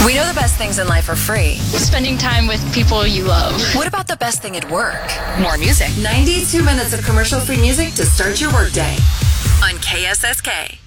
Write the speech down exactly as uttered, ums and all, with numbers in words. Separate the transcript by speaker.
Speaker 1: We know the best things in life are free.
Speaker 2: Spending time with people you love.
Speaker 1: What about the best thing at work?
Speaker 3: More music.
Speaker 1: ninety-two minutes of commercial-free music to start your workday on K S S K.